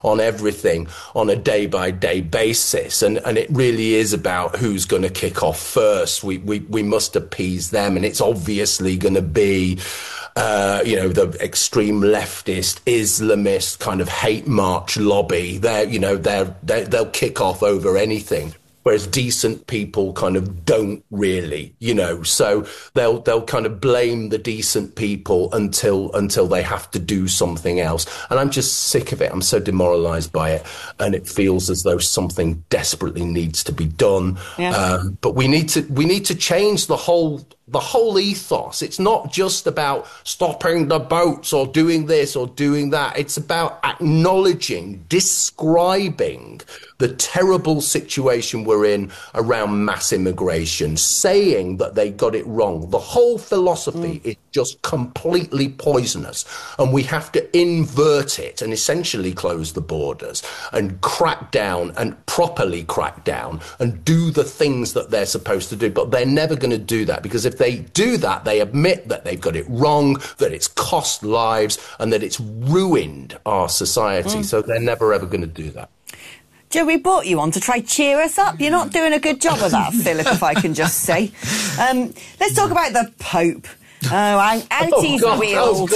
on everything on a day-by-day basis. And it really is about who's going to kick off first. We must appease them. And it's obviously going to be, the extreme leftist, Islamist kind of hate march lobby. They'll kick off over anything. Whereas decent people kind of don't really, so they'll kind of blame the decent people until they have to do something else. And I'm just sick of it. I'm so demoralized by it. And it feels as though something desperately needs to be done. Yeah. But we need to change the whole ethos. It's not just about stopping the boats or doing this or doing that. It's about acknowledging, describing the terrible situation we're in around mass immigration, saying that they got it wrong. The whole philosophy is just completely poisonous, and we have to invert it and essentially close the borders and crack down and properly crack down and do the things that they're supposed to do. But they're never going to do that, because if they do that, they admit that they've got it wrong, that it's cost lives and that it's ruined our society. So they're never ever going to do that. Joe, we brought you on to try cheer us up. You're not doing a good job of that, Philip, if I can just say. Let's talk about the Pope. Out he's wheeled.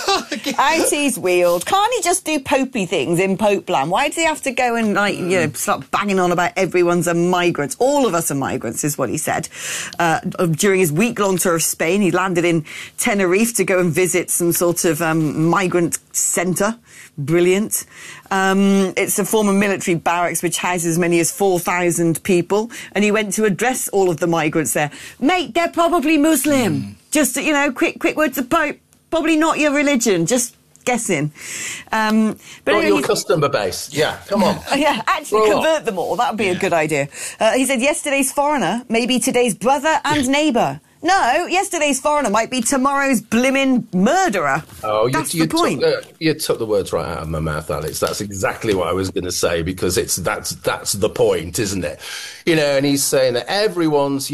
Out he's wheeled. Can't he just do popey things in Pope land? Why does he have to go and start banging on about everyone's a migrant? All of us are migrants, is what he said. During his week-long tour of Spain, he landed in Tenerife to go and visit some sort of migrant centre. Brilliant. It's a former military barracks which houses as many as 4,000 people, and he went to address all of the migrants there. Mate, they're probably Muslim. Just, quick words of Pope. Probably not your religion. Just guessing. But anyway, your customer base. Yeah, come on. Actually convert them all. That would be a good idea. He said yesterday's foreigner may be today's brother and neighbour. No, yesterday's foreigner might be tomorrow's blimmin' murderer. Oh, that's the point. You took the words right out of my mouth, Alex. That's exactly what I was going to say, because that's the point, isn't it? And he's saying that everyone's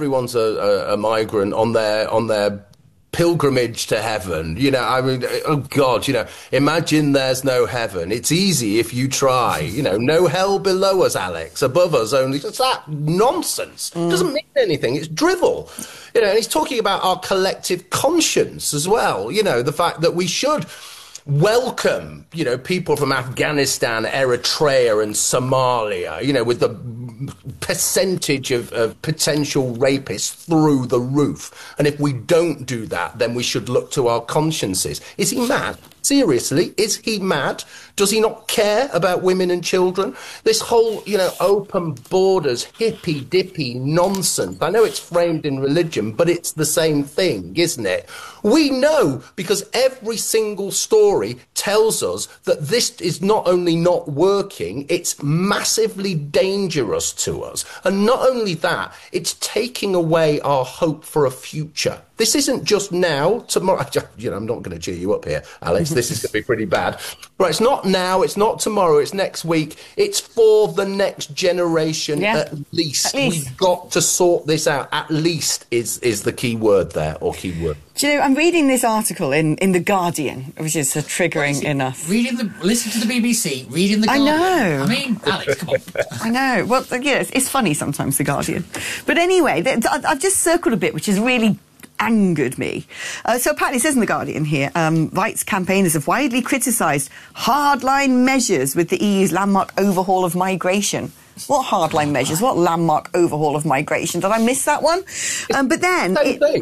a migrant on their pilgrimage to heaven. Oh God, imagine there's no heaven. It's easy if you try. No hell below us, Alex. Above us only. It's that nonsense. Doesn't mean anything. It's drivel. And he's talking about our collective conscience as well. The fact that we should welcome, people from Afghanistan, Eritrea and Somalia, with the percentage of potential rapists through the roof. And if we don't do that, then we should look to our consciences. Is he mad? Seriously, is he mad? Does he not care about women and children? This whole, open borders, hippy-dippy nonsense. I know it's framed in religion, but it's the same thing, isn't it? We know, because every single story tells us that this is not only not working, it's massively dangerous to us. And not only that, it's taking away our hope for a future. This isn't just now, tomorrow. I'm not going to cheer you up here, Alex. This is going to be pretty bad. Right, it's not now, it's not tomorrow, it's next week. It's for the next generation at least. We've got to sort this out. At least is the key word there, or key word. Do you know, I'm reading this article in The Guardian, which is triggering enough. Listen to the BBC, reading The Guardian. I know. I mean, Alex, come on. I know. Well, it's funny sometimes, The Guardian. But anyway, I've just circled a bit, which has really angered me. So apparently it says in The Guardian here, rights campaigners have widely criticised hardline measures with the EU's landmark overhaul of migration. What hardline measures? What landmark overhaul of migration? Did I miss that one? But then...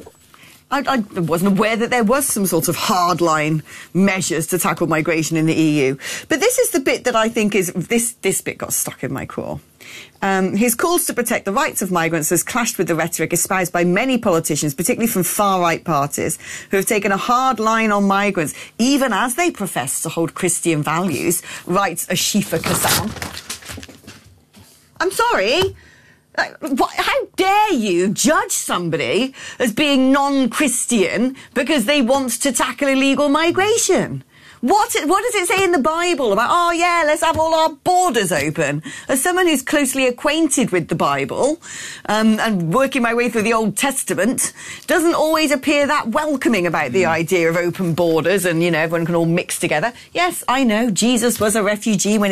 I wasn't aware that there was some sort of hardline measures to tackle migration in the EU. But this is the bit that I think is... This bit got stuck in my craw. His calls to protect the rights of migrants has clashed with the rhetoric espoused by many politicians, particularly from far-right parties, who have taken a hard line on migrants, even as they profess to hold Christian values, writes Ashifa Kassan. I'm sorry... How dare you judge somebody as being non-Christian because they want to tackle illegal migration? What does it say in the Bible about, oh yeah, let's have all our borders open? As someone who's closely acquainted with the Bible, and working my way through the Old Testament, doesn't always appear that welcoming about the idea of open borders and, everyone can all mix together. Yes, I know, Jesus was a refugee when